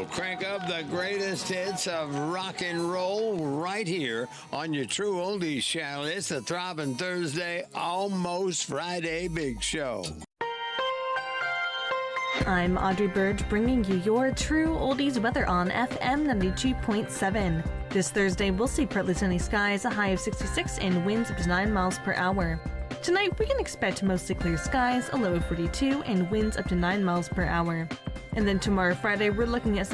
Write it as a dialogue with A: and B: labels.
A: Crank up the greatest hits of rock and roll right here on your True Oldies channel. It's the Throbbing Thursday, Almost Friday Big Show.
B: I'm Audrey Burge, bringing you your True Oldies weather on FM 92.7. This Thursday, we'll see partly sunny skies, a high of 66, and winds up to 9 miles per hour. Tonight, we can expect mostly clear skies, a low of 42, and winds up to 9 miles per hour. And then tomorrow, Friday, we're looking at some